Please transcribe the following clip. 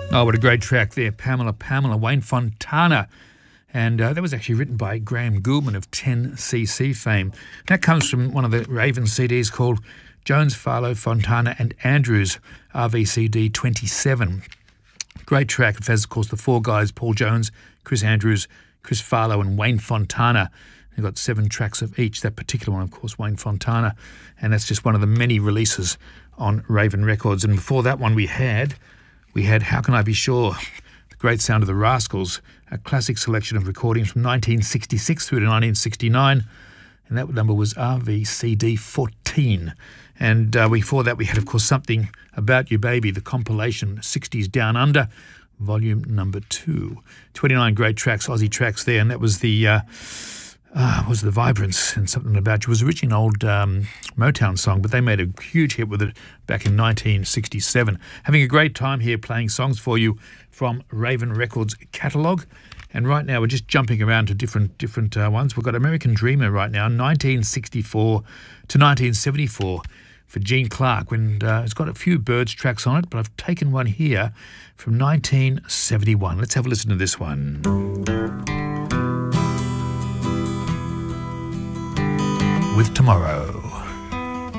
Oh, what a great track there. Pamela, Wayne Fontana. And that was actually written by Graham Gouldman of 10cc fame. That comes from one of the Raven CDs called Jones, Farlow, Fontana and Andrews, RVCD 27. Great track. It has, of course, the four guys, Paul Jones, Chris Andrews, Chris Farlow and Wayne Fontana. They've got 7 tracks of each. That particular one, of course, Wayne Fontana. And that's just one of the many releases on Raven Records. And before that one we had How Can I Be Sure? The great sound of the Rascals, a classic selection of recordings from 1966 through to 1969. And that number was RVCD 14. And before that we had, of course, Something About You Baby, the compilation 60s Down Under, volume number 2. 29 great tracks, Aussie tracks there. And that was the Vibrance and Something About You. It was originally an old Motown song, but they made a huge hit with it back in 1967. Having a great time here playing songs for you from Raven Records catalogue. And right now we're just jumping around to different ones. We've got American Dreamer right now, 1964 to 1974 for Gene Clark. And it's got a few Birds tracks on it, but I've taken one here from 1971. Let's have a listen to this one. With Tomorrow.